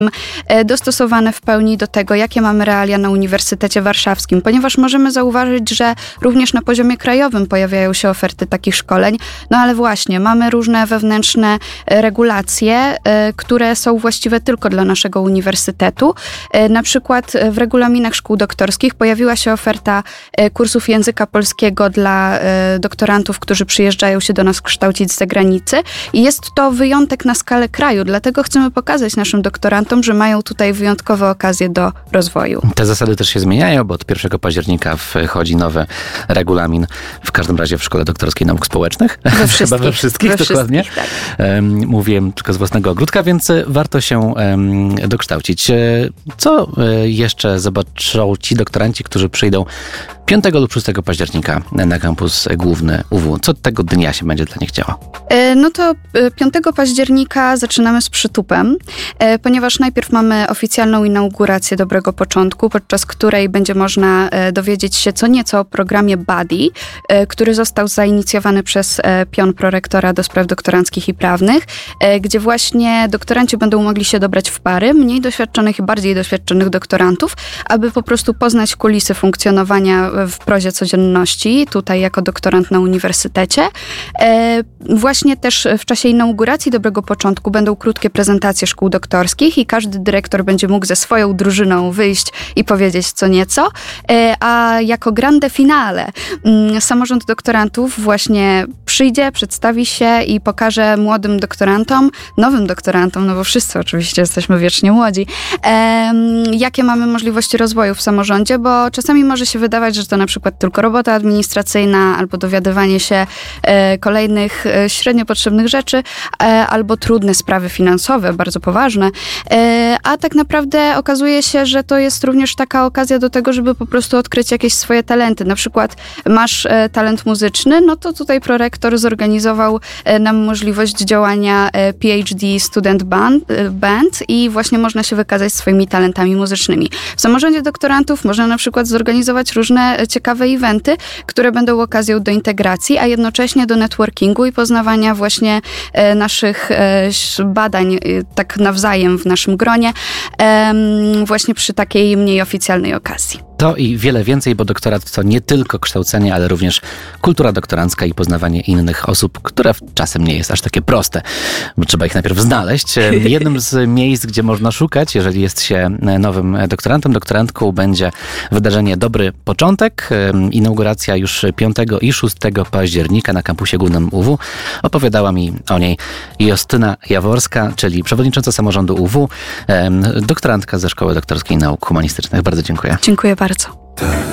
dostosowane w pełni do tego, jakie mamy realia na Uniwersytecie Warszawskim, ponieważ możemy zauważyć, że również na poziomie krajowym pojawiają się oferty takich szkoleń, no ale właśnie, mamy różne wewnętrzne regulacje, które są właściwe tylko dla naszego uniwersytetu. Na przykład w regulaminach szkół doktorskich pojawiła się oferta kursów języka polskiego dla doktorantów, którzy przyjeżdżają się do nas kształcić z zagranicy i jest to wyjątek na skalę kraju, dlatego chcemy pokazać naszym doktorantom, że mają tutaj wyjątkowe okazje do rozwoju. Te zasady też się zmieniają, bo od 1 października wchodzi nowy regulamin, w każdym razie w Szkole Doktorskiej Nauk Społecznych. Chyba we wszystkich, dokładnie. Tak. Mówiłem tylko z własnego ogródka, więc warto się dokształcić. Co jeszcze zobaczą ci doktoranci, którzy przyjdą 5 lub 6 października na kampus główny UW? Co tego dnia się będzie dla nich działo? No to 5 października zaczynamy z przytupem, ponieważ najpierw mamy oficjalną inaugurację Dobrego Początku, podczas której będzie można dowiedzieć się co nieco o programie Buddy, który został zainicjowany przez pion prorektora do spraw doktoranckich i prawnych, gdzie właśnie doktoranci będą mogli się dobrać w pary mniej doświadczonych i bardziej doświadczonych doktorantów, aby po prostu poznać kulisy funkcjonowania w prozie codzienności, tutaj jako doktorant na uniwersytecie. Właśnie też w czasie inauguracji Dobrego Początku będą krótkie prezentacje szkół doktorskich i każdy dyrektor będzie mógł ze swoją drużyną wyjść i powiedzieć co nieco, a jako grande finale samorząd doktorantów właśnie przyjdzie, przedstawi się i pokaże młodym doktorantom, nowym doktorantom, no bo wszyscy oczywiście jesteśmy wiecznie młodzi, jakie mamy możliwości rozwoju w samorządzie, bo czasami może się wydawać, że to na przykład tylko robota administracyjna albo dowiadywanie się kolejnych średnio potrzebnych rzeczy, albo trudne sprawy finansowe, bardzo poważne, a tak naprawdę okazuje się, że to jest również taka okazja do tego, żeby po prostu odkryć jakieś swoje talenty. Na przykład masz talent muzyczny, no to tutaj prorektor zorganizował nam możliwość działania PhD Student Band i właśnie można się wykazać swoimi talentami muzycznymi. W samorządzie doktorantów można na przykład zorganizować różne ciekawe eventy, które będą okazją do integracji, a jednocześnie do networkingu i poznawania właśnie naszych badań tak nawzajem w naszym gronie, właśnie przy takiej mniej oficjalnej okazji. To i wiele więcej, bo doktorat to nie tylko kształcenie, ale również kultura doktorancka i poznawanie innych osób, które czasem nie jest aż takie proste, bo trzeba ich najpierw znaleźć. Jednym z miejsc, gdzie można szukać, jeżeli jest się nowym doktorantem, doktorantką, będzie wydarzenie Dobry Początek. Inauguracja już 5 i 6 października na kampusie głównym UW. Opowiadała mi o niej Justyna Jaworska, czyli przewodnicząca samorządu UW, doktorantka ze Szkoły Doktorskiej Nauk Humanistycznych. Bardzo dziękuję. Dziękuję bardzo.